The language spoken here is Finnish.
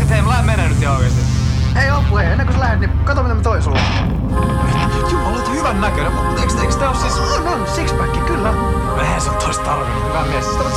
Hei, mä lähden mennä nyt ihan oikeesti. Hei Oppu, hei, ennen kuin sä lähdet, niin kato mitä mä toin sulle. Jumala, olet hyvän näköinen, mutta eikö tää oo siis... On, sixpacki, kyllä. Eihän se on tois tarvinnut, hyvä mies.